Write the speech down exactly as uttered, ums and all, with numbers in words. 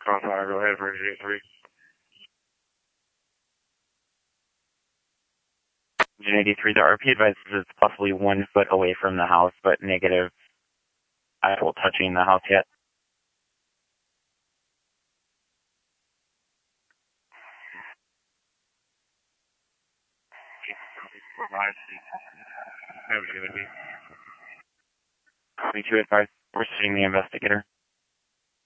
Crossfire, go ahead for eight three. eighty-three, the R P advises it's possibly one foot away from the house, but negative actual touching the house yet. twenty-two advised, we're sitting the investigator.